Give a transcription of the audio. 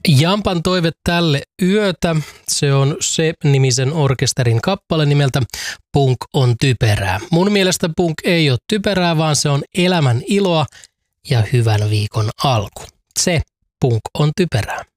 Jampan toive tälle yötä, se on Se-nimisen orkesterin kappale nimeltä Punk on typerää. Mun mielestä punk ei ole typerää, vaan se on elämän iloa ja hyvän viikon alku. Se Punk on typerää.